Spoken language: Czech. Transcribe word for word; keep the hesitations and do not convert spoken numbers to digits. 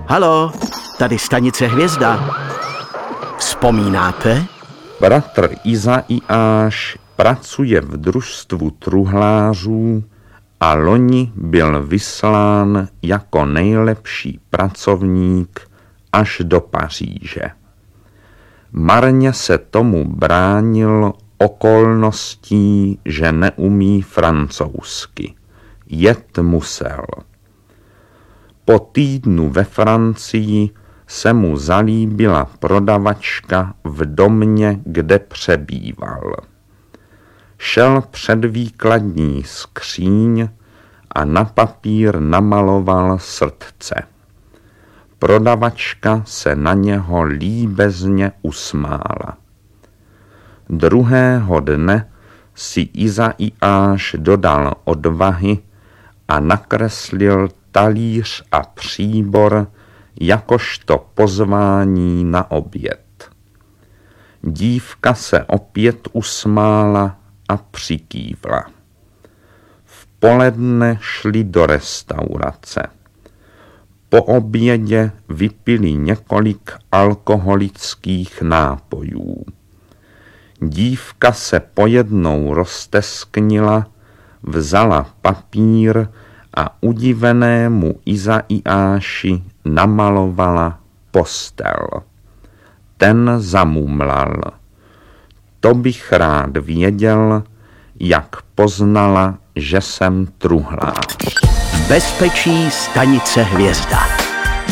Halo, tady stanice Hvězda. Vzpomínáte? Bratr Izaiáš pracuje v družstvu truhlářů a loni byl vyslán jako nejlepší pracovník až do Paříže. Marně se tomu bránil okolností, že neumí francouzsky. Jet musel. Po týdnu ve Francii se mu zalíbila prodavačka v domě, kde přebýval. Šel před výkladní skříň a na papír namaloval srdce. Prodavačka se na něho líbezně usmála. Druhého dne si Izaiáš dodal odvahy a nakreslil talíř a příbor jakožto pozvání na oběd. Dívka se opět usmála a přikývla. V poledne šli do restaurace. Po obědě vypili několik alkoholických nápojů. Dívka se pojednou roztesknila, vzala papír a udivenému Izaiáši namalovala postel. Ten zamumlal. To bych rád věděl, jak poznala, že jsem truhlář. V bezpečí stanice Hvězda.